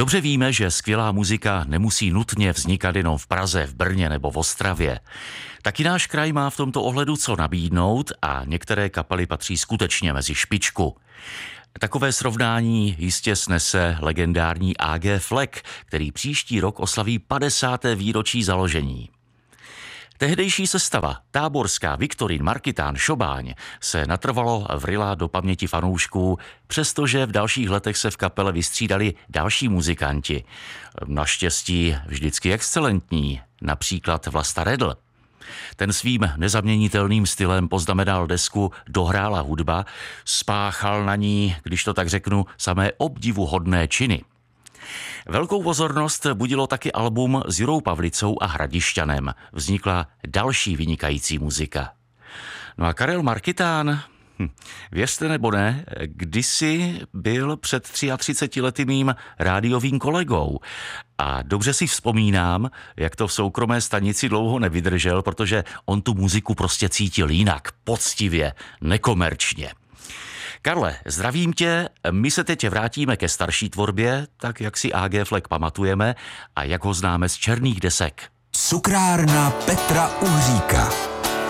Dobře víme, že skvělá muzika nemusí nutně vznikat jenom v Praze, v Brně nebo v Ostravě. Taky náš kraj má v tomto ohledu co nabídnout a některé kapely patří skutečně mezi špičku. Takové srovnání jistě snese legendární AG Flek, který příští rok oslaví 50. výročí založení. Tehdejší sestava, táborská Viktorín, Markitán, Šobáň, se natrvalo vryla do paměti fanoušků, přestože v dalších letech se v kapele vystřídali další muzikanti. Naštěstí vždycky excelentní, například Vlasta Redl. Ten svým nezaměnitelným stylem poznamenal desku Dohrála hudba, spáchal na ní, když to tak řeknu, samé obdivuhodné činy. Velkou pozornost budilo taky album s Jurou Pavlicou a Hradišťanem. Vznikla další vynikající muzika. No a Karel Markitán, věřte nebo ne, kdysi byl před 33 lety mým rádiovým kolegou. A dobře si vzpomínám, jak to v soukromé stanici dlouho nevydržel, protože on tu muziku prostě cítil jinak, poctivě, nekomerčně. Karle, zdravím tě, my se teď vrátíme ke starší tvorbě, tak jak si AG Flek pamatujeme a jak ho známe z černých desek. Cukrárna Petra Uhříka.